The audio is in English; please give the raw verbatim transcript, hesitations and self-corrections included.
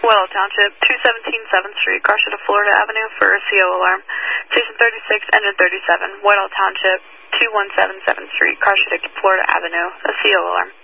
Whittle Township, two seventeen seventh Street, Garcia, Florida Avenue for a C O alarm. Station thirty-six, engine thirty-seven, Whittle Township, two one seven seventh Street, Garcia, Florida Avenue, a C O alarm.